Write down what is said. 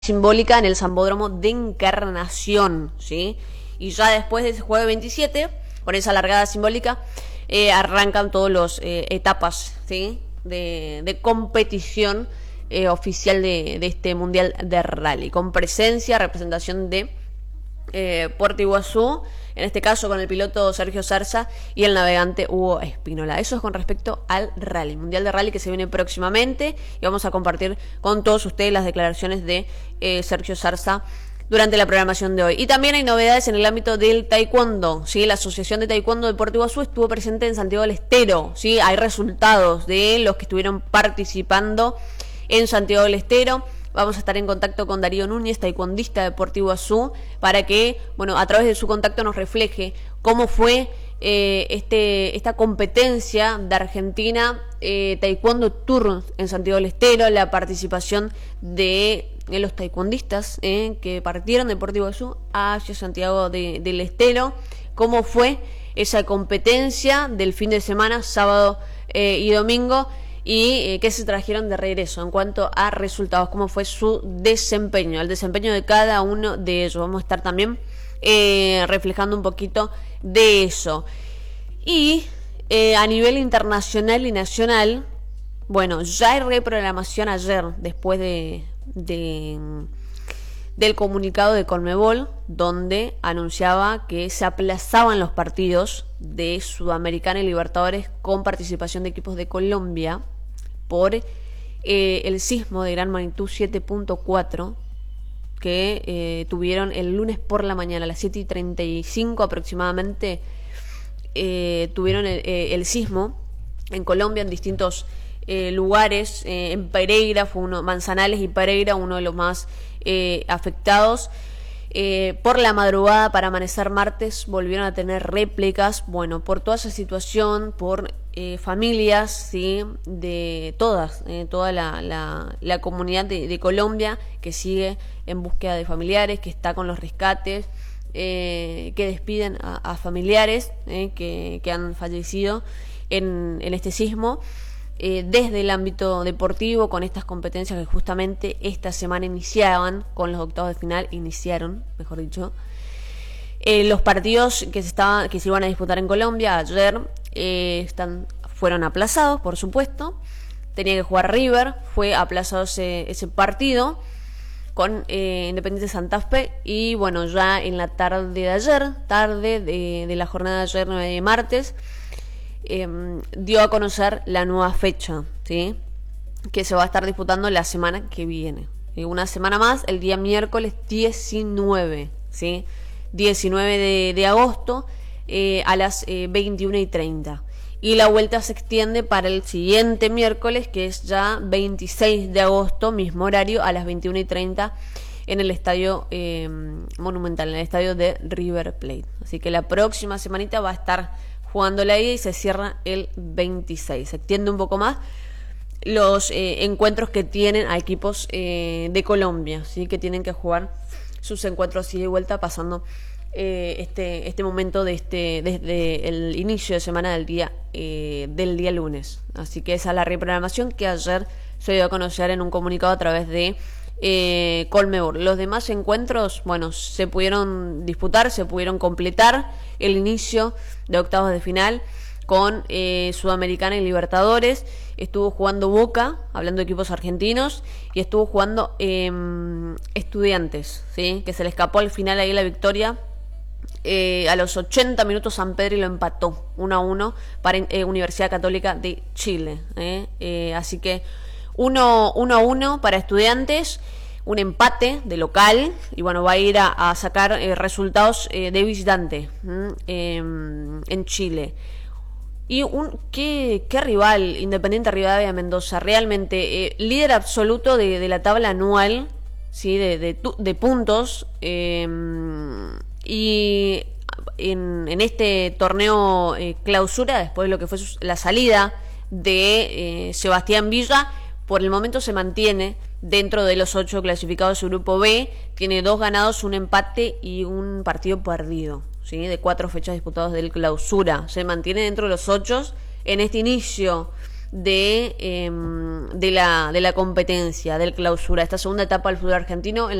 simbólica en el Sambódromo de Encarnación, ¿sí? Y ya después de ese jueves 27, con esa largada simbólica, arrancan todas las etapas, ¿sí? de competición oficial de este Mundial de Rally, con presencia, representación de Puerto Iguazú, en este caso con el piloto Sergio Zarza y el navegante Hugo Espínola. Eso es con respecto al rally, Mundial de Rally que se viene próximamente, y vamos a compartir con todos ustedes las declaraciones de Sergio Zarza durante la programación de hoy. Y también hay novedades en el ámbito del taekwondo, ¿sí? La Asociación de Taekwondo de Puerto Iguazú estuvo presente en Santiago del Estero, ¿sí? Hay resultados de los que estuvieron participando en Santiago del Estero. Vamos a estar en contacto con Darío Núñez, taekwondista de Puerto Iguazú, para que, bueno, a través de su contacto nos refleje cómo fue esta competencia de Argentina, Taekwondo Tour en Santiago del Estero, la participación de los taekwondistas que partieron de Puerto Iguazú hacia Santiago del Estero, cómo fue esa competencia del fin de semana, sábado y domingo, y qué se trajeron de regreso en cuanto a resultados, cómo fue su desempeño, el desempeño de cada uno de ellos. Vamos a estar también reflejando un poquito de eso. Y a nivel internacional y nacional, bueno, ya hay reprogramación ayer, después del comunicado de Conmebol, donde anunciaba que se aplazaban los partidos de Sudamericana y Libertadores con participación de equipos de Colombia por el sismo de gran magnitud 7.4 que tuvieron el lunes por la mañana a las 7:35 aproximadamente. Tuvieron el sismo en Colombia, en distintos lugares. En Pereira fue Manzanales y Pereira, uno de los más afectados. Por la madrugada, para amanecer martes, volvieron a tener réplicas. Bueno, por toda esa situación, por familias, ¿sí? De toda la comunidad de Colombia, que sigue en búsqueda de familiares, que está con los rescates, que despiden a familiares que han fallecido en este sismo. Desde el ámbito deportivo, con estas competencias que justamente esta semana iniciaron, mejor dicho, los partidos que se iban a disputar en Colombia ayer fueron aplazados, por supuesto. Tenía que jugar River, fue aplazado ese partido con Independiente Santa Fe, y bueno, ya en la tarde de la jornada de ayer, 9 de martes, dio a conocer la nueva fecha, ¿sí? Que se va a estar disputando la semana que viene. Una semana más, el día miércoles 19, ¿sí? 19 de agosto a las 21:30. Y la vuelta se extiende para el siguiente miércoles, que es ya 26 de agosto, mismo horario, a las 21:30 en el estadio Monumental, en el estadio de River Plate. Así que la próxima semanita va a estar jugando la ida y se cierra el 26. Se extiende un poco más los encuentros que tienen a equipos de Colombia, ¿sí? Que tienen que jugar sus encuentros ida y vuelta, pasando este momento desde el inicio de semana del día lunes. Así que esa es la reprogramación que ayer se dio a conocer en un comunicado a través de Conmebol. Los demás encuentros, bueno, se pudieron disputar, se pudieron completar. El inicio de octavos de final con Sudamericana y Libertadores. Estuvo jugando Boca, hablando de equipos argentinos, y estuvo jugando Estudiantes, ¿sí? Que se le escapó al final ahí la victoria. A los 80 minutos San Pedro lo empató 1-1 para Universidad Católica de Chile. Así que 1-1 para Estudiantes, un empate de local, y bueno, va a ir a sacar resultados de visitante en Chile. Y qué rival, Independiente Rivadavia Mendoza, realmente líder absoluto de la tabla anual, ¿sí? de puntos, y en este torneo clausura, después de lo que fue la salida de Sebastián Villa, por el momento se mantiene dentro de los 8 clasificados de su grupo B. Tiene 2 ganados, un empate y un partido perdido, ¿sí? De 4 fechas disputadas del clausura. Se mantiene dentro de los 8 en este inicio de la competencia, del clausura, esta segunda etapa del fútbol argentino,